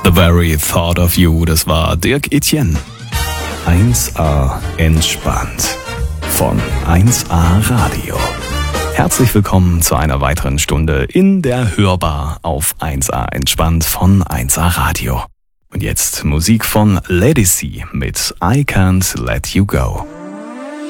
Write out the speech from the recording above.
The Very Thought of You, das war Dirk Etienne. 1A entspannt von 1A Radio. Herzlich willkommen zu einer weiteren Stunde in der Hörbar auf 1A entspannt von 1A Radio. Und jetzt Musik von Lady C mit I Can't Let You Go.